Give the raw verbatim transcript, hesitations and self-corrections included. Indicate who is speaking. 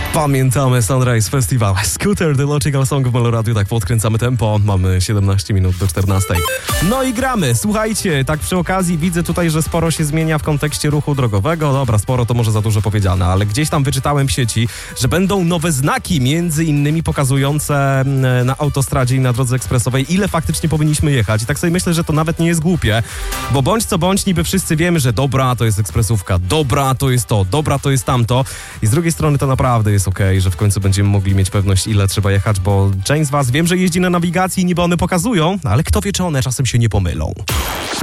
Speaker 1: Pamiętamy Sunrise Festival. Scooter, The Logical Song w Meloradiu. Tak podkręcamy tempo. Mamy siedemnaście minut do czternastej. No i gramy. Słuchajcie, tak przy okazji widzę tutaj, że sporo się zmienia w kontekście ruchu drogowego. Dobra, sporo to może za dużo powiedziane, ale gdzieś tam wyczytałem w sieci, że będą nowe znaki, między innymi pokazujące na autostradzie i na drodze ekspresowej, ile faktycznie powinniśmy jechać. I tak sobie myślę, że to nawet nie jest głupie, bo bądź co bądź niby wszyscy wiemy, że dobra, to jest ekspresówka, dobra, to jest to, dobra, to jest tamto. I z drugiej strony to naprawdę jest okej, okay, że w końcu będziemy mogli mieć pewność, ile trzeba jechać, bo część z was wiem, że jeździ na nawigacji i niby one pokazują, ale kto wie, czy one czasem się nie pomylą.